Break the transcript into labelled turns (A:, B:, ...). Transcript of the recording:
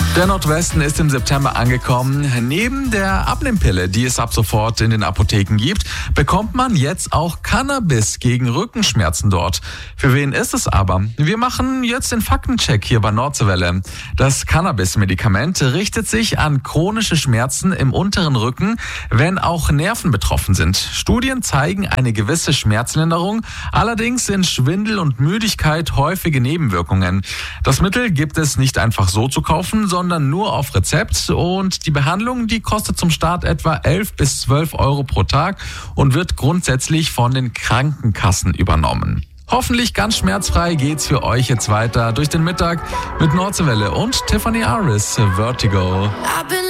A: Der Nordwesten ist im September angekommen. Neben der Abnehmpille, die es ab sofort in den Apotheken gibt, bekommt man jetzt auch Cannabis gegen Rückenschmerzen dort. Für wen ist es aber? Wir machen jetzt den Faktencheck hier bei Nordwelle. Das Cannabis-Medikament richtet sich an chronische Schmerzen im unteren Rücken, wenn auch Nerven betroffen sind. Studien zeigen eine gewisse Schmerzlinderung, allerdings sind Schwindel und Müdigkeit häufige Nebenwirkungen. Das Mittel gibt es nicht einfach so zu kaufen, sondern nur auf Rezept, und die Behandlung, die kostet zum Start etwa 11 bis 12 Euro pro Tag und wird grundsätzlich von den Krankenkassen übernommen. Hoffentlich ganz schmerzfrei geht's für euch jetzt weiter durch den Mittag mit Nordwelle und Tiffany Aris, Vertigo.